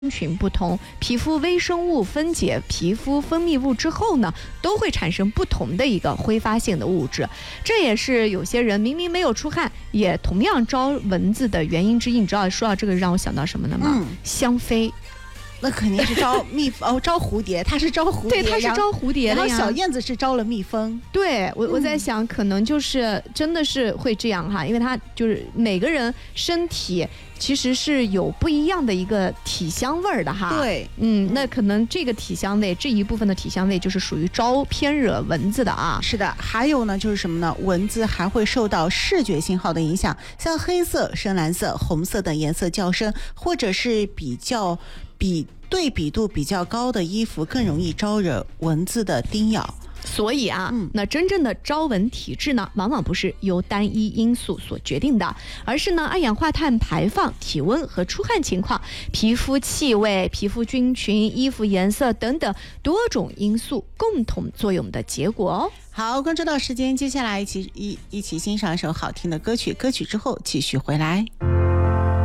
群不同，皮肤微生物分解皮肤分泌物之后呢，都会产生不同的一个挥发性的物质。这也是有些人明明没有出汗，也同样招蚊子的原因之一。你知道，说到这个让我想到什么呢吗？香妃。 那肯定是招蜜蜂招蝴蝶，它是招蝴蝶， 对，它是招蝴蝶的呀。 然后小燕子是招了蜜蜂。 对，我在想，可能就是真的是会这样哈，因为它就是每个人身体其实是有不一样的一个体香味儿的哈。 对， 那可能这个体香味这一部分的体香味就是属于偏惹蚊子的啊。 是的，还有呢，就是什么呢？蚊子还会受到视觉信号的影响，像黑色、深蓝色、红色等颜色较深，或者是对比度比较高的衣服更容易招惹蚊子的叮咬。 所以啊，那真正的招蚊体质呢，往往不是由单一因素所决定的，而是呢二氧化碳排放、体温和出汗情况、皮肤气味、皮肤菌群、衣服颜色等等多种因素共同作用的结果哦。 好，关注到时间，接下来一起欣赏一首好听的歌曲，歌曲之后继续回来。